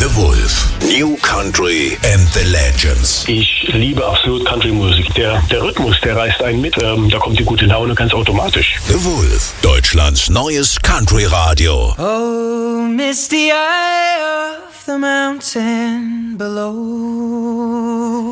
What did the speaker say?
The Wolf. New Country and the Legends. Ich liebe absolut Country-Musik. Der Rhythmus, der reißt einen mit. Da kommt die gute Laune ganz automatisch. The Wolf. Deutschlands neues Country-Radio. Oh, misty eye of the mountain below.